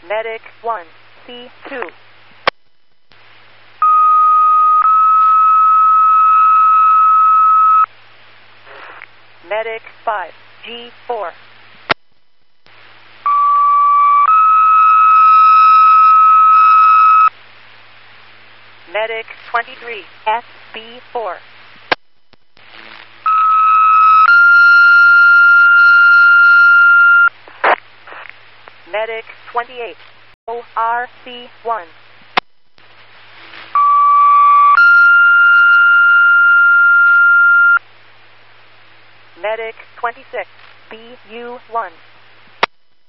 Medic 1, C2. Medic 5, G4. Medic 23, SB4. Medic 28, ORC1. Medic 26, BU1.